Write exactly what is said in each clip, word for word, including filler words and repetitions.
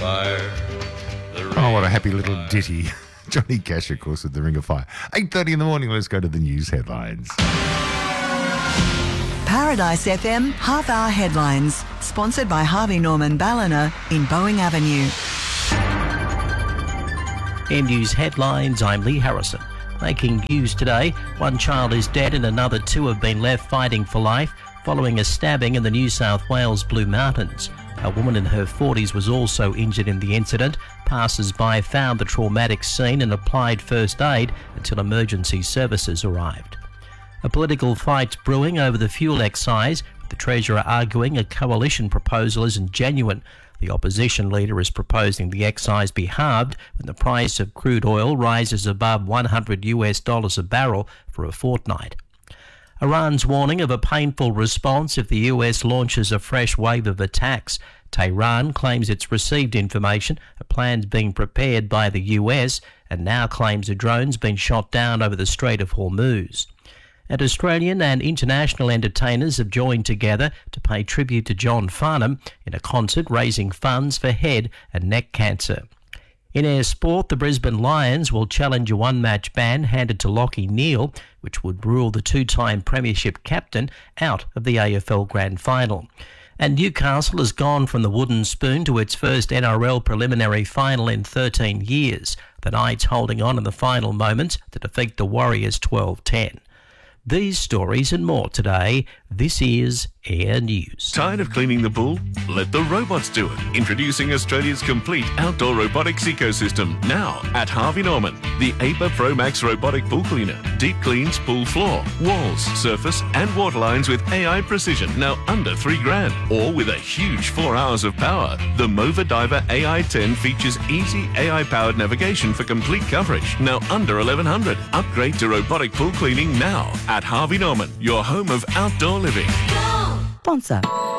fire. Oh, what a happy little ditty. Johnny Cash, of course, with The Ring of Fire. eight thirty in the morning, let's go to the news headlines. Paradise F M half-hour headlines, sponsored by Harvey Norman Ballina in Boeing Avenue. In news headlines, I'm Lee Harrison. Making news today, one child is dead and another two have been left fighting for life following a stabbing in the New South Wales Blue Mountains. A woman in her forties was also injured in the incident. Passers-by found the traumatic scene and applied first aid until emergency services arrived. A political fight brewing over the fuel excise, with the Treasurer arguing a coalition proposal isn't genuine. The opposition leader is proposing the excise be halved when the price of crude oil rises above one hundred U S dollars a barrel for a fortnight. Iran's warning of a painful response if the U S launches a fresh wave of attacks. Tehran claims it's received information, a plan's being prepared by the U S, and now claims a drone's been shot down over the Strait of Hormuz. And Australian and international entertainers have joined together to pay tribute to John Farnham in a concert raising funds for head and neck cancer. In air sport, the Brisbane Lions will challenge a one-match ban handed to Lachie Neale, which would rule the two-time premiership captain out of the A F L Grand Final. And Newcastle has gone from the wooden spoon to its first N R L preliminary final in thirteen years. The Knights holding on in the final moments to defeat the Warriors twelve ten. These stories and more today. This is Air News. Tired of cleaning the pool? Let the robots do it. Introducing Australia's complete outdoor robotics ecosystem now at Harvey Norman. The A P A Pro Max robotic pool cleaner. Deep cleans pool floor, walls, surface and water lines with A I precision. Now under three grand. Or with a huge four hours of power. The Mova Diver A I ten features easy A I-powered navigation for complete coverage. Now under eleven hundred. Upgrade to robotic pool cleaning now at Harvey Norman, your home of outdoor living. Sponsor.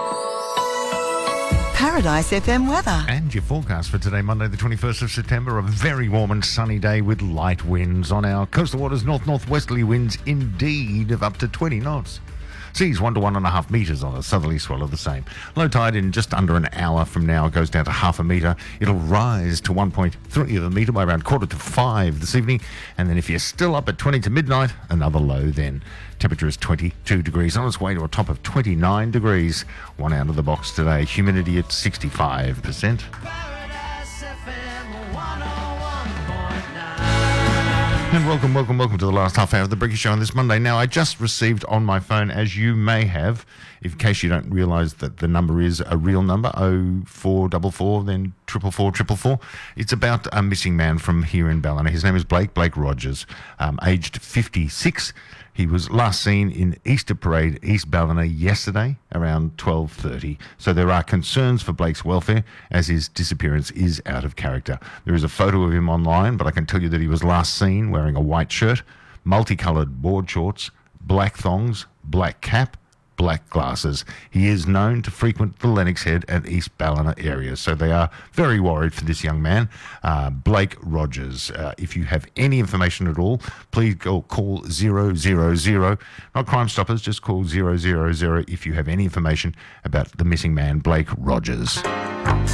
Paradise F M weather. And your forecast for today, Monday the twenty-first of September, a very warm and sunny day with light winds on our coastal waters, north-northwesterly winds indeed of up to twenty knots. Seas one to one and a half metres on a southerly swell of the same. Low tide in just under an hour from now goes down to half a metre. It'll rise to one point three of a metre by around quarter to five this evening. And then if you're still up at twenty to midnight, another low then. Temperature is twenty-two degrees, on its way to a top of twenty-nine degrees. One out of the box today. Humidity at sixty-five percent. And welcome, welcome, welcome to the last half hour of the Bricky Show on this Monday. Now, I just received on my phone, as you may have, in case you don't realise that the number is a real number, oh four four four, then triple four triple four. It's about a missing man from here in Ballina. His name is Blake, Blake Rogers, um, aged fifty-six. He was last seen in Easter Parade, East Ballina, yesterday around twelve thirty. So there are concerns for Blake's welfare as his disappearance is out of character. There is a photo of him online, but I can tell you that he was last seen wearing a white shirt, multicoloured board shorts, black thongs, black cap, black glasses. He is known to frequent the Lennox Head and East Ballina areas, so they are very worried for this young man, uh, Blake Rogers. Uh, if you have any information at all, please go call zero zero zero. Not Crime Stoppers, just call zero zero zero if you have any information about the missing man, Blake Rogers.